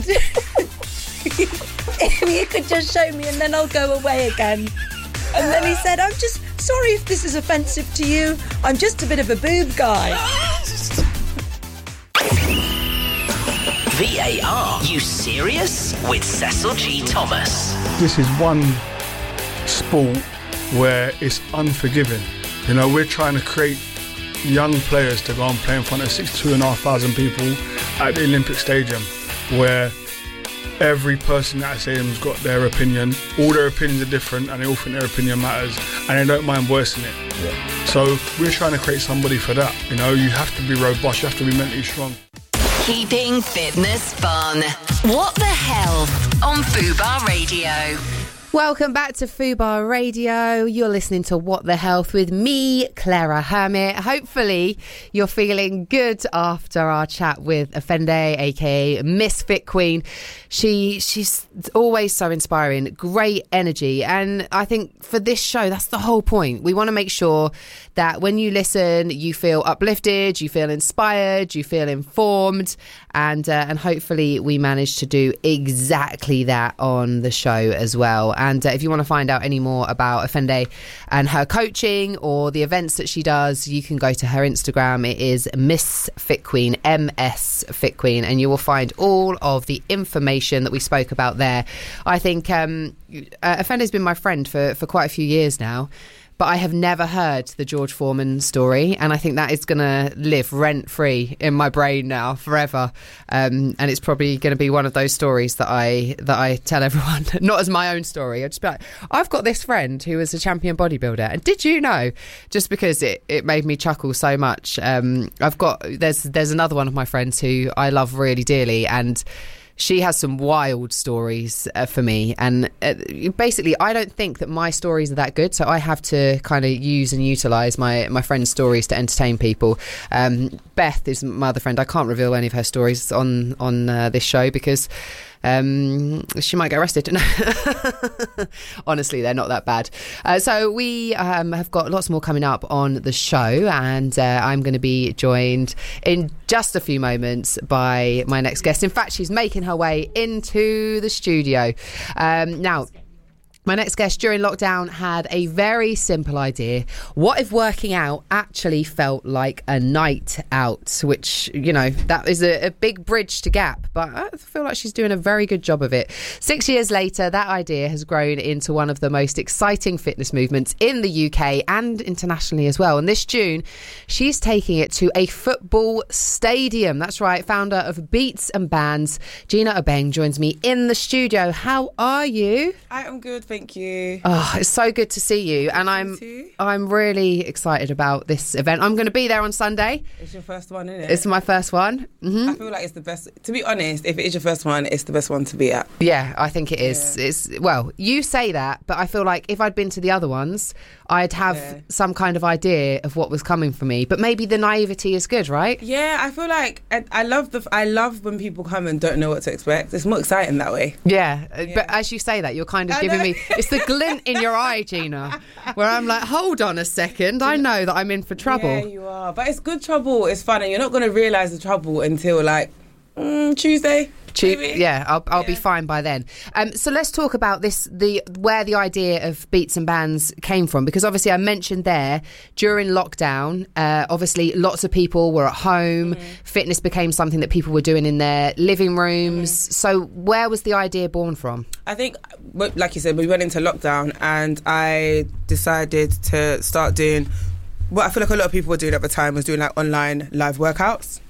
if you could just show me and then I'll go away again. And then he said, I'm just sorry if this is offensive to you. I'm just a bit of a boob guy. VAR, you serious? With Cecil G. Thomas. This is one sport where it's unforgiving. You know, we're trying to create young players to go and play in front of 62,500 people at the Olympic Stadium, where every person at that stadium's got their opinion. All their opinions are different and they all think their opinion matters and they don't mind voicing it. Yeah. So we're trying to create somebody for that. You know, you have to be robust, you have to be mentally strong. Keeping fitness fun. What the Health on Fubar Radio. Welcome back to Fubar Radio. You're listening to What the Health with me, Clara Hermit. Hopefully you're feeling good after our chat with Afende, aka Miss Fit Queen. She's always so inspiring, great energy, and I think for this show that's the whole point. We want to make sure that when you listen you feel uplifted, you feel inspired, you feel informed, and hopefully we manage to do exactly that on the show as well. And if you want to find out any more about Afende and her coaching or the events that she does, you can go to her Instagram. It is Miss Fit Queen, MS Fit Queen, and you will find all of the information that we spoke about there. I think Afende's been my friend for quite a few years now, but I have never heard the George Foreman story, and I think that is going to live rent-free in my brain now forever. And it's probably going to be one of those stories that I tell everyone, not as my own story. I'd just be like, I've got this friend who was a champion bodybuilder, and did you know? Just because it made me chuckle so much. There's another one of my friends who I love really dearly, and she has some wild stories for me, and basically I don't think that my stories are that good, so I have to kind of use and utilise my friends' stories to entertain people. Beth is my other friend. I can't reveal any of her stories on this show because She might get arrested. Honestly, they're not that bad. So we have got lots more coming up on the show, and I'm going to be joined in just a few moments by my next guest. In fact, she's making her way into the studio. Now, my next guest during lockdown had a very simple idea. What if working out actually felt like a night out? Which, you know, that is a big bridge to gap, but I feel like she's doing a very good job of it. 6 years later, that idea has grown into one of the most exciting fitness movements in the UK and internationally as well. And this June, she's taking it to a football stadium. That's right, founder of Beats and Bands, Gina Obeng, joins me in the studio. How are you? I am good, thank you. Oh, it's so good to see you, and I'm really excited about this event. I'm going to be there on Sunday. It's your first one, isn't it? It's my first one. Mm-hmm. I feel like it's the best. To be honest, if it is your first one, it's the best one to be at. Yeah, I think it is. Yeah. It's, well, you say that, but I feel like if I'd been to the other ones, I'd have some kind of idea of what was coming for me. But maybe the naivety is good, right? Yeah, I feel like I love when people come and don't know what to expect. It's more exciting that way. Yeah. But as you say that, you're kind of giving me... It's the glint in your eye, Gina, where I'm like, hold on a second, I know that I'm in for trouble. Yeah, you are. But it's good trouble. It's fun, and you're not going to realise the trouble until like Tuesday. Yeah, I'll be fine by then. So let's talk about where the idea of Beats and Bands came from, because obviously I mentioned there during lockdown, obviously lots of people were at home. Fitness became something that people were doing in their living rooms. So where was the idea born from? I think, like you said, we went into lockdown and I decided to start doing what I feel like a lot of people were doing at the time, was doing like online live workouts.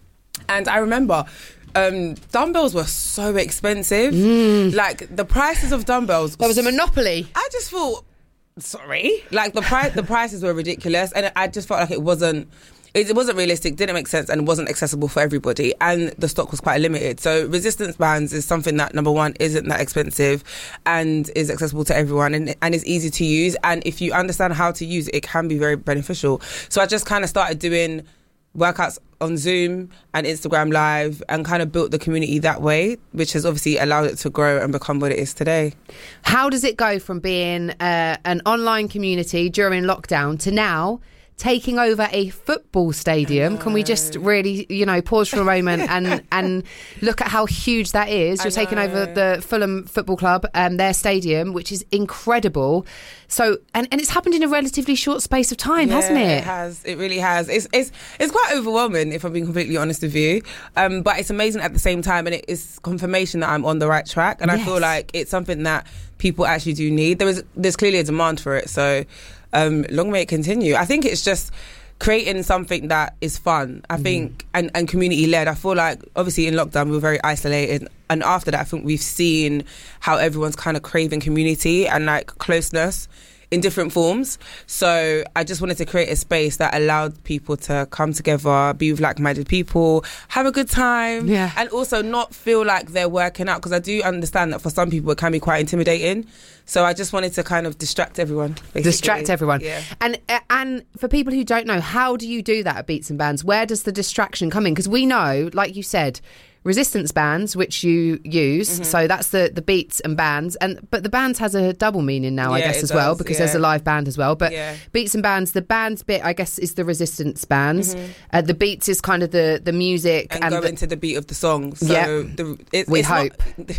And I remember dumbbells were so expensive. Like the prices of dumbbells, there was a monopoly. I just thought, sorry, like the prices were ridiculous, and I just felt like it wasn't realistic, didn't make sense, and wasn't accessible for everybody, and the stock was quite limited. So resistance bands is something that, number one, isn't that expensive and is accessible to everyone, and is easy to use, and if you understand how to use it, it can be very beneficial. So I just kind of started doing workouts on Zoom and Instagram Live and kind of built the community that way, which has obviously allowed it to grow and become what it is today. How does it go from being an online community during lockdown to now taking over a football stadium? Can we just really, pause for a moment and look at how huge that is? You're taking over the Fulham Football Club, their stadium, which is incredible. So, and it's happened in a relatively short space of time, hasn't it? It has. It really has. It's quite overwhelming, if I'm being completely honest with you. But it's amazing at the same time, and it is confirmation that I'm on the right track. And I feel like it's something that people actually do need. There's clearly a demand for it. So long may it continue. I think it's just creating something that is fun, I think, and community led. I feel like obviously in lockdown we were very isolated, and after that I think we've seen how everyone's kind of craving community and like closeness in different forms. So I just wanted to create a space that allowed people to come together, be with like-minded people, have a good time, and also not feel like they're working out, because I do understand that for some people it can be quite intimidating. So I just wanted to kind of distract everyone, basically. Distract everyone. Yeah. And for people who don't know, how do you do that at Beats and Bands? Where does the distraction come in? Because we know, like you said, resistance bands, which you use, so that's the Beats and Bands, but the Bands has a double meaning now, I guess, as well, because there's a live band as well. But Beats and Bands, the Bands bit, I guess, is the resistance bands. The Beats is kind of the music and go into the beat of the song. So we hope.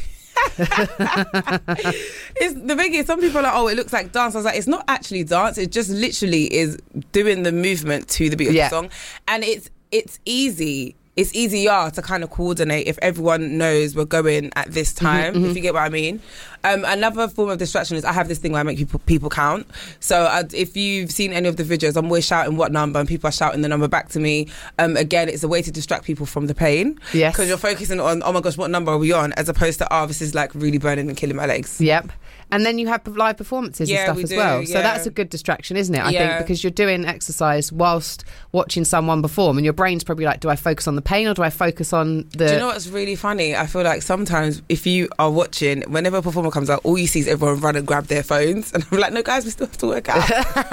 It's the thing is, some people are like, oh, it looks like dance. I was like, it's not actually dance, it just literally is doing the movement to the beat of the song. And it's easy. It's easier to kind of coordinate if everyone knows we're going at this time, if you get what I mean. Another form of distraction is I have this thing where I make people count. So if you've seen any of the videos, I'm always shouting what number, and people are shouting the number back to me. Again, it's a way to distract people from the pain. Yes. Because you're focusing on, oh my gosh, what number are we on? As opposed to, oh, this is like really burning and killing my legs. Yep. And then you have live performances and stuff as well. So that's a good distraction, isn't it? I think, because you're doing exercise whilst watching someone perform, and your brain's probably like, do I focus on the pain or do I focus on the... Do you know what's really funny? I feel like sometimes if you are watching, whenever a performer comes out, all you see is everyone run and grab their phones. And I'm like, no, guys, we still have to work out.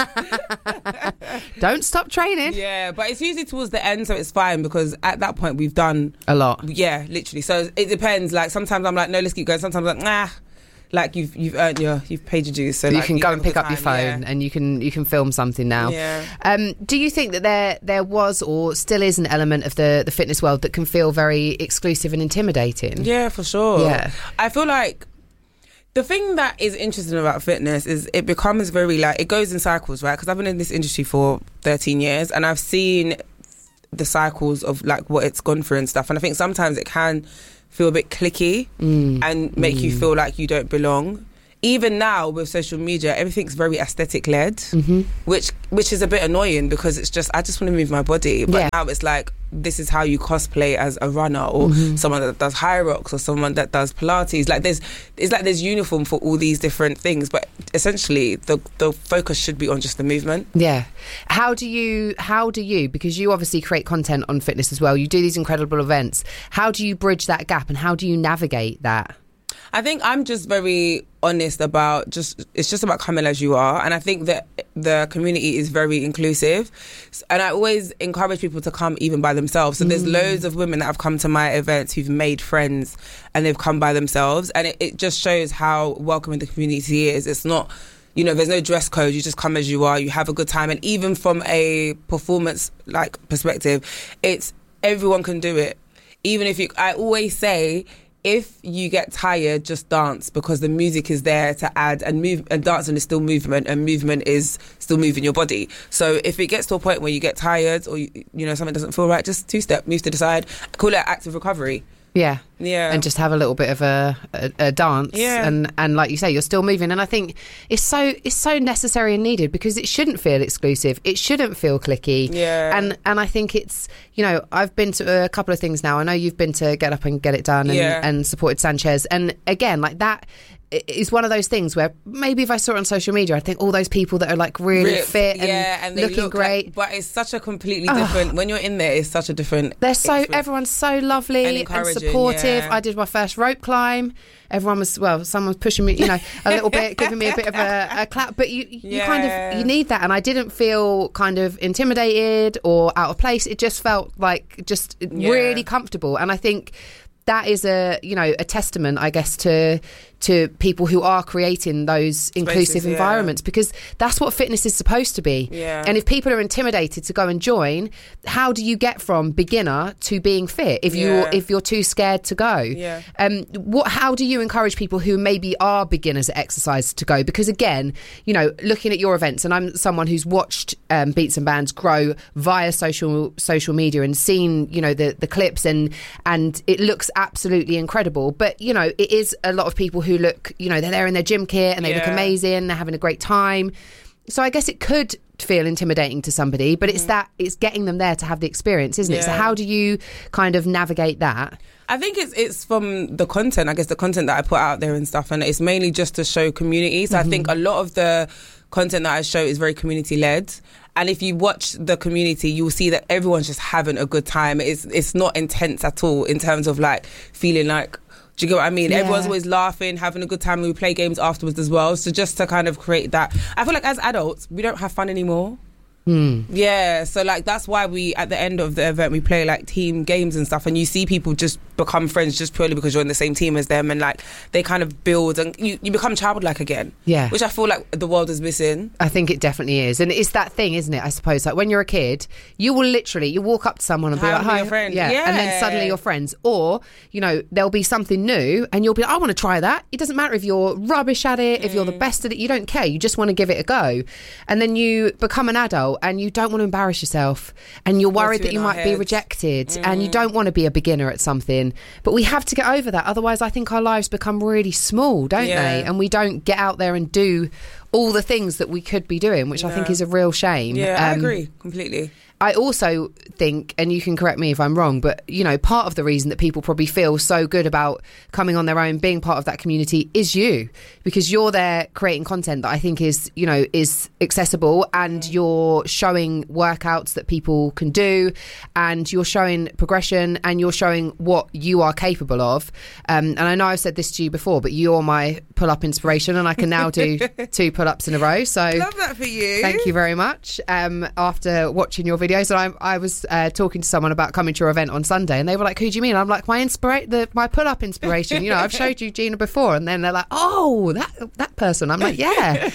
Don't stop training. Yeah, but it's usually towards the end, so it's fine because at that point we've done a lot. Yeah, literally. So it depends. Like sometimes I'm like, no, let's keep going. Sometimes I'm like, nah. Like you've paid your dues, so you like, can go and pick up your time, phone and you can film something now. Yeah. Do you think that there was or still is an element of the fitness world that can feel very exclusive and intimidating? Yeah, for sure. Yeah, I feel like the thing that is interesting about fitness is it becomes very like it goes in cycles, right? Because I've been in this industry for 13 years and I've seen the cycles of like what it's gone through and stuff. And I think sometimes it can feel a bit cliquey and make you feel like you don't belong. Even now with social media, everything's very aesthetic led, which is a bit annoying because it's just I just want to move my body. But now it's like this is how you cosplay as a runner or someone that does high rocks or someone that does Pilates. Like there's uniform for all these different things, but essentially the focus should be on just the movement. Yeah. How do you because you obviously create content on fitness as well. You do these incredible events. How do you bridge that gap and how do you navigate that? I think I'm just very honest about it's just about coming as you are, and I think that the community is very inclusive, and I always encourage people to come even by themselves. So there's loads of women that have come to my events who've made friends and they've come by themselves, and it just shows how welcoming the community is. It's not, there's no dress code. You just come as you are. You have a good time, and even from a performance like perspective, it's everyone can do it. Even if I always say, if you get tired, just dance because the music is there to add and move, and dancing is still movement and movement is still moving your body. So if it gets to a point where you get tired or something doesn't feel right, just two-step, move to the side, call it active recovery. Yeah. And just have a little bit of a dance. Yeah. And like you say, you're still moving. And I think it's so necessary and needed because it shouldn't feel exclusive. It shouldn't feel cliquey. Yeah. And I think it's, I've been to a couple of things now. I know you've been to Get Up and Get It Done and supported Sanchez. And again, like that is one of those things where maybe if I saw it on social media, I think all those people that are like really fit and they looking look great. Like, but it's such a completely different, when you're in there, it's such a different everyone's so lovely and supportive. I did my first rope climb. Everyone was, someone was pushing me, a little bit, giving me a bit of a clap, but you kind of, you need that. And I didn't feel kind of intimidated or out of place. It just felt like just really comfortable. And I think that is a testament, I guess, to people who are creating those inclusive environments, because that's what fitness is supposed to be. And if people are intimidated to go and join, how do you get from beginner to being fit if you're too scared to go? How do you encourage people who maybe are beginners at exercise to go? Because again, looking at your events, and I'm someone who's watched Beats and Bands grow via social media and seen the clips, and it looks absolutely incredible. But it is a lot of people who look, they're there in their gym kit and they look amazing, they're having a great time. So I guess it could feel intimidating to somebody, but it's getting them there to have the experience, isn't it? So how do you kind of navigate that? I think it's from the content, I guess the content that I put out there and stuff, and it's mainly just to show community. So I think a lot of the content that I show is very community led. And if you watch the community, you'll see that everyone's just having a good time. It's not intense at all in terms of like feeling like, do you get what I mean? Everyone's always laughing, having a good time. We play games afterwards as well. So just to kind of create that. I feel like as adults, we don't have fun anymore. Yeah, so like that's why we, at the end of the event, we play like team games and stuff, and you see people just become friends just purely because you're in the same team as them, and like they kind of build and you become childlike again. Which I feel like the world is missing. I think it definitely is, and it's that thing, isn't it? I suppose like when you're a kid, you will literally walk up to someone and be like, "Hi, your friend." And then suddenly you're friends, or there'll be something new and you'll be like, "I want to try that." It doesn't matter if you're rubbish at it, if you're the best at it, you don't care. You just want to give it a go, and then you become an adult and you don't want to embarrass yourself, and you're worried that you might be rejected, and you don't want to be a beginner at something. But we have to get over that, otherwise I think our lives become really small, don't they? And we don't get out there and do all the things that we could be doing, which I think is a real shame. I agree completely. I also think, and you can correct me if I'm wrong, but, you know, part of the reason that people probably feel so good about coming on their own, being part of that community is you, because you're there creating content that I think is, you know, is accessible, and you're showing workouts that people can do, and you're showing progression, and you're showing what you are capable of. And I know I've said this to you before, but you're my pull-up inspiration, and I can now do 2 pull-ups in a row. So love that for you. Thank you very much. After watching your videos, and I was talking to someone about coming to your event on Sunday, and they were like, "Who do you mean?" I'm like, my pull-up inspiration. You know, I've showed you Gina before, and then they're like, "Oh, that person." I'm like, "Yeah."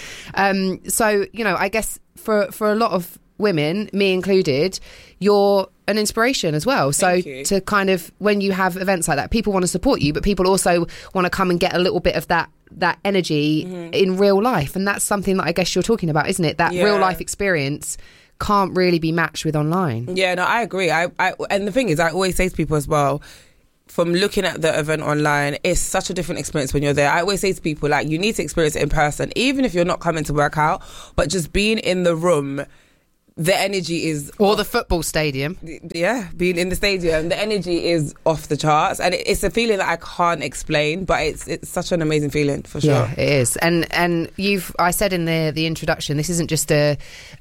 So, you know, I guess for a lot of women, me included, you're an inspiration as well. So to kind of, when you have events like that, people want to support you, but people also want to come and get a little bit of that energy in real life, and that's something that I guess you're talking about, isn't it? That real life experience can't really be matched with online. Yeah, no, I agree. I and the thing is, I always say to people as well, from looking at the event online, it's such a different experience when you're there. I always say to people, like, you need to experience it in person, even if you're not coming to work out, but just being in the room, the energy is... Or the football stadium. Yeah, being in the stadium, the energy is off the charts, and it's a feeling that I can't explain, but it's such an amazing feeling, for sure. Yeah, it is. And I said in the introduction, this isn't just a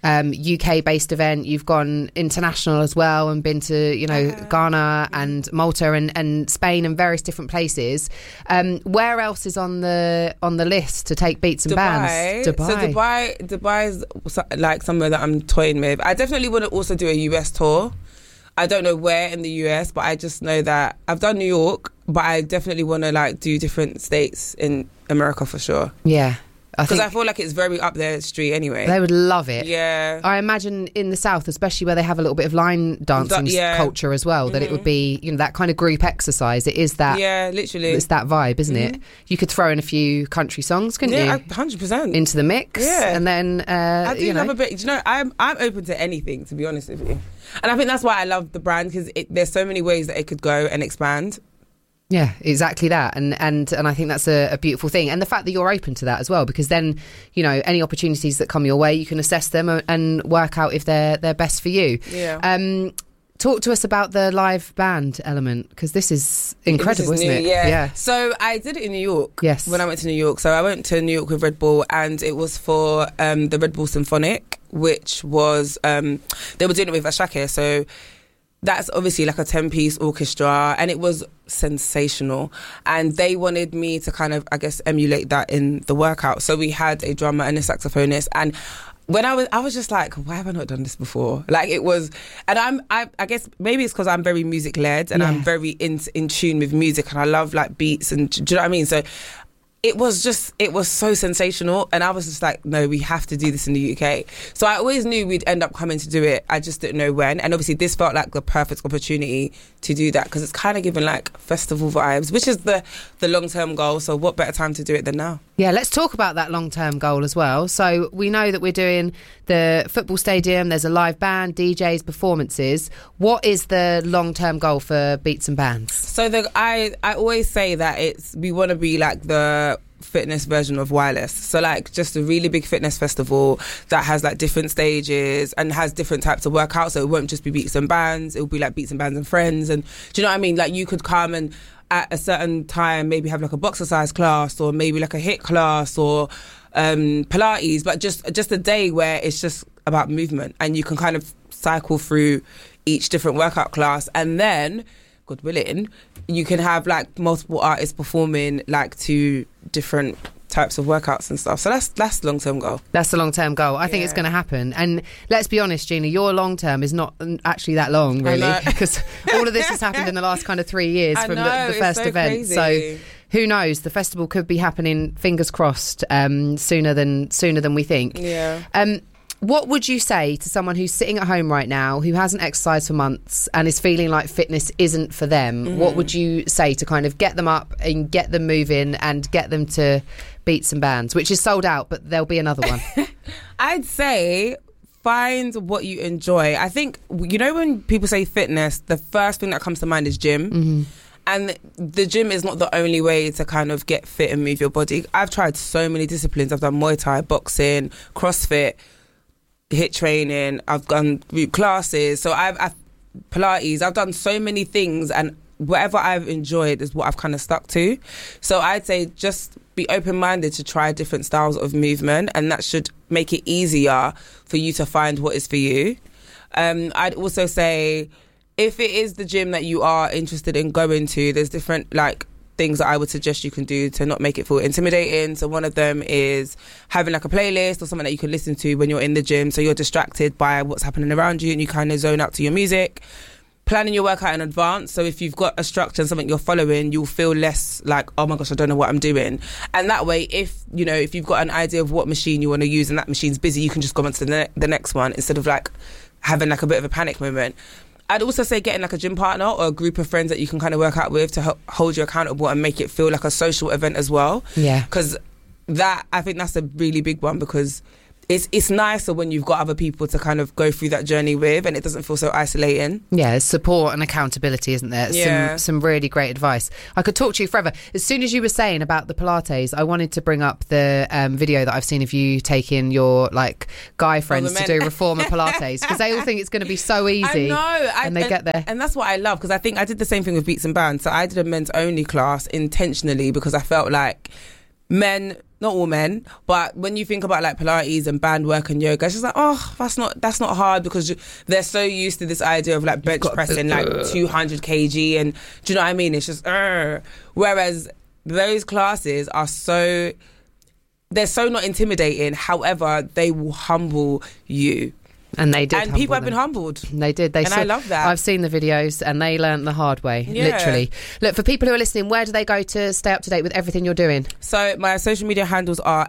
UK-based event. You've gone international as well, and been to, you know, Ghana and Malta and Spain and various different places. Where else is on the list to take Beats and Bands? Dubai. So Dubai is like somewhere that I'm toying with. I definitely want to also do a US tour. I don't know where in the US, but I just know that I've done New York, but I definitely want to like do different states in America for sure. Yeah. Because I feel like it's very up their street anyway. They would love it. Yeah. I imagine in the South, especially where they have a little bit of line dancing culture as well, that it would be, you know, that kind of group exercise. It is that. Yeah, literally. It's that vibe, isn't it? You could throw in a few country songs, couldn't you? Yeah, 100%. Into the mix. Yeah. And then, I do love a bit. You know, I'm open to anything, to be honest with you. And I think that's why I love the brand, because there's so many ways that it could go and expand. Yeah, exactly that, and I think that's a beautiful thing, and the fact that you're open to that as well, because then, you know, any opportunities that come your way, you can assess them and work out if they're best for you. Yeah. Talk to us about the live band element, because this is incredible, isn't it? Yeah. So I did it in New York. Yes. When I went to New York, so I went to New York with Red Bull, and it was for the Red Bull Symphonic, which was they were doing it with Ashake, so. That's obviously like a 10-piece orchestra, and it was sensational. And they wanted me to kind of, I guess, emulate that in the workout. So we had a drummer and a saxophonist, and when I was just like, why have I not done this before? Like, it was, and I guess maybe it's because I'm very music led, and I'm very in tune with music, and I love like beats, and do you know what I mean? So it was so sensational, and I was just like, no, we have to do this in the UK. So I always knew we'd end up coming to do it. I just didn't know when. And obviously this felt like the perfect opportunity to do that, because it's kind of given like festival vibes, which is the long-term goal. So what better time to do it than now? Yeah, let's talk about that long-term goal as well. So we know that we're doing the football stadium, there's a live band, DJs, performances. What is the long-term goal for Beats and Bands? So I always say that we want to be like the fitness version of Wireless. So like just a really big fitness festival that has like different stages and has different types of workouts. So it won't just be Beats and Bands, it will be like Beats and Bands and Friends. And do you know what I mean? Like you could come and at a certain time maybe have like a boxercise class, or maybe like a HIIT class, or Pilates, but just a day where it's just about movement, and you can kind of cycle through each different workout class, and then, God willing, you can have like multiple artists performing like 2 different types of workouts and stuff. So that's the long-term goal. That's the long-term goal. I think it's going to happen. And let's be honest, Gina, your long-term is not actually that long, really, because all of this has happened in the last kind of 3 years from the first event. Crazy. So who knows? The festival could be happening, fingers crossed, sooner than we think. Yeah. What would you say to someone who's sitting at home right now, who hasn't exercised for months and is feeling like fitness isn't for them? Mm-hmm. What would you say to kind of get them up and get them moving and get them to Beats and Bands, which is sold out, but there'll be another one? I'd say find what you enjoy. I think, you know, when people say fitness, the first thing that comes to mind is gym. Mm-hmm. And the gym is not the only way to kind of get fit and move your body. I've tried so many disciplines. I've done Muay Thai, boxing, CrossFit. HIIT training. I've done group classes. So I've Pilates. I've done so many things, and whatever I've enjoyed is what I've kind of stuck to. So I'd say just be open-minded to try different styles of movement, and that should make it easier for you to find what is for you. I'd also say, if it is the gym that you are interested in going to, there's different things that I would suggest you can do to not make it feel intimidating. So one of them is having a playlist or something that you can listen to when you're in the gym, so you're distracted by what's happening around you and you kind of zone out to your music. Planning your workout in advance, so if you've got a structure and something you're following, you'll feel less like, oh my gosh, I don't know what I'm doing. And that way, if you've got an idea of what machine you want to use and that machine's busy, you can just go on to the next one instead of having a bit of a panic moment. I'd also say getting a gym partner or a group of friends that you can kind of work out with to hold you accountable and make it feel like a social event as well. Yeah. Because I think that's a really big one, because it's nicer when you've got other people to kind of go through that journey with, and it doesn't feel so isolating. Yeah, support and accountability, isn't there? Yeah. Some really great advice. I could talk to you forever. As soon as you were saying about the Pilates, I wanted to bring up the video that I've seen of you taking your guy friends to do Reformer Pilates, because they all think it's going to be so easy. I know. And they get there. And that's what I love, because I think I did the same thing with Beats and Bands. So I did a men's only class intentionally because I felt like men, not all men, but when you think about Pilates and band work and yoga, it's just that's not hard, because they're so used to this idea of bench pressing 200 kg, and do you know what I mean? It's just whereas those classes are they're so not intimidating. However, they will humble you. And they did. And people have been humbled. They did. I love that. I've seen the videos, and they learned the hard way, literally. Look, for people who are listening, where do they go to stay up to date with everything you're doing? So my social media handles are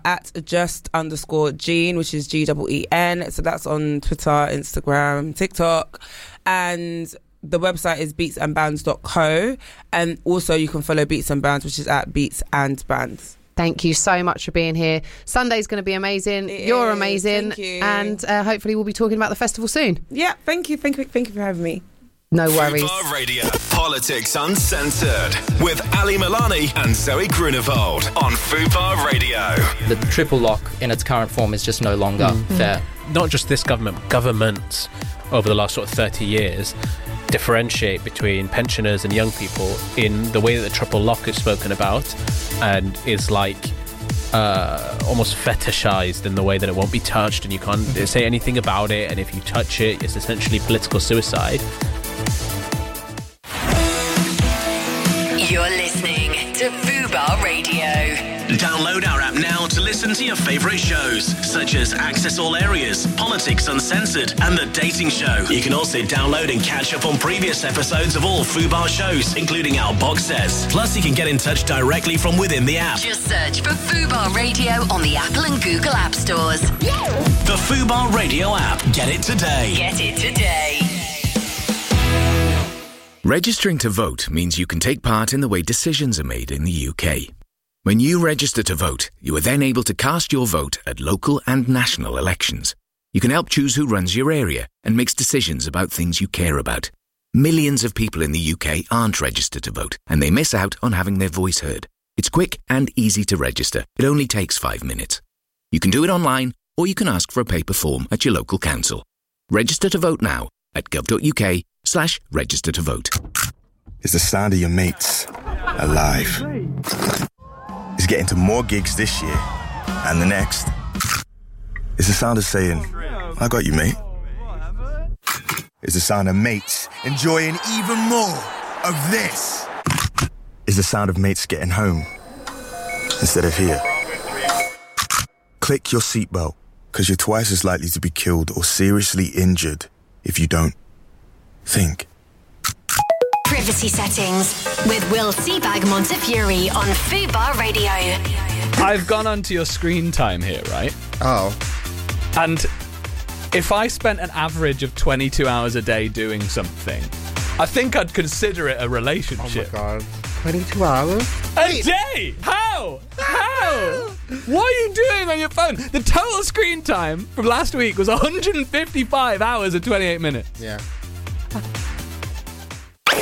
@just_Gene, which is GEEN. So that's on Twitter, Instagram, TikTok. And the website is beatsandbands.co. And also you can follow Beats and Bands, which is @beatsandbands. Thank you so much for being here. Sunday's going to be amazing. You're amazing. Thank you. And hopefully we'll be talking about the festival soon. Yeah, thank you. Thank you for having me. No worries. Fubar Radio, Politics Uncensored, with Ali Milani and Zoe Grunewald on Fubar Radio. The triple lock in its current form is just no longer fair. Not just this government, governments over the last 30 years differentiate between pensioners and young people in the way that the triple lock is spoken about, and is almost fetishized in the way that it won't be touched and you can't say anything about it, and if you touch it, it's essentially political suicide. You're listening to Fubar Radio. Download our app now to listen to your favourite shows, such as Access All Areas, Politics Uncensored, and The Dating Show. You can also download and catch up on previous episodes of all Fubar shows, including our box sets. Plus, you can get in touch directly from within the app. Just search for Fubar Radio on the Apple and Google App Stores. The Fubar Radio app. Get it today. Get it today. Registering to vote means you can take part in the way decisions are made in the UK. When you register to vote, you are then able to cast your vote at local and national elections. You can help choose who runs your area and makes decisions about things you care about. Millions of people in the UK aren't registered to vote, and they miss out on having their voice heard. It's quick and easy to register. It only takes 5 minutes. You can do it online, or you can ask for a paper form at your local council. Register to vote now at gov.uk/register to vote. It's the sound of your mates alive. It's getting to more gigs this year and the next. It's the sound of saying, I got you, mate. It's the sound of mates enjoying even more of this. It's the sound of mates getting home instead of here. Click your seatbelt, because you're twice as likely to be killed or seriously injured if you don't. Think. Privacy settings with Will Seabag Montefiore on Fubar Radio. I've gone onto your screen time here, right? Oh. And if I spent an average of 22 hours a day doing something, I think I'd consider it a relationship. Oh my God. 22 hours? A day? How? What are you doing on your phone? The total screen time from last week was 155 hours and 28 minutes. Yeah.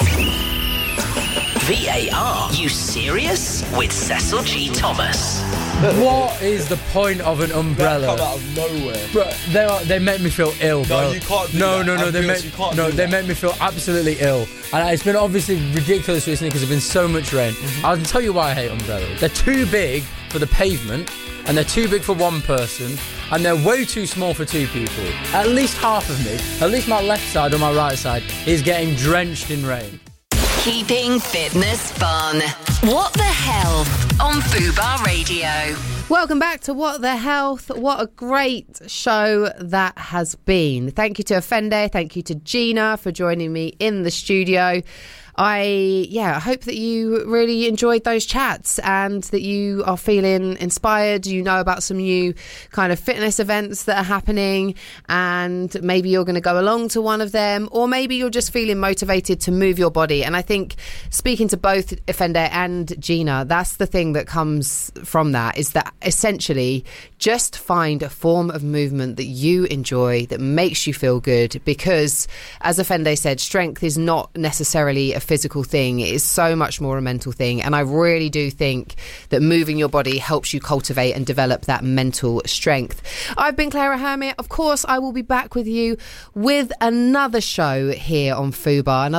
VAR, you serious? With Cecil G. Thomas. What is the point of an umbrella? That come out of nowhere. Bro, they make me feel ill, bro. No, you can't do no, that. No, they make me feel absolutely ill. And it's been obviously ridiculous recently because there's been so much rain. I'll tell you why I hate umbrellas. They're too big for the pavement, and they're too big for one person, and they're way too small for two people. At least half of me, at least my left side or my right side, is getting drenched in rain. Keeping fitness fun. What the Health on Fubar Radio. Welcome back to What the Health. What a great show that has been. Thank you to Afende. Thank you to Gina for joining me in the studio. I hope that you really enjoyed those chats and that you are feeling inspired. You know about some new kind of fitness events that are happening, and maybe you're going to go along to one of them, or maybe you're just feeling motivated to move your body. And I think speaking to both Afende and Gina, that's the thing that comes from that, is that essentially just find a form of movement that you enjoy, that makes you feel good, because as Afende said, strength is not necessarily a physical thing. It is so much more a mental thing, and I really do think that moving your body helps you cultivate and develop that mental strength. I've been Clara Hermit. Of course, I will be back with you with another show here on Fubar.